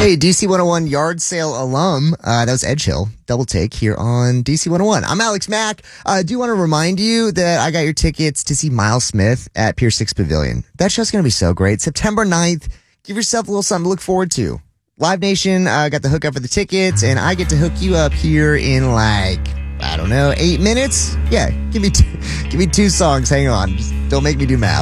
Hey, DC 101 yard sale alum. That was Edge Hill. Double take here on DC 101. I'm Alex Mack. I do want to remind you that I got your tickets to see Miles Smith at Pier 6 Pavilion. That show's going to be so great. September 9th. Give yourself a little something to look forward to. Live Nation got the hookup for the tickets, and I get to hook you up here in 8 minutes. Yeah, give me two songs. Hang on. Just don't make me do math.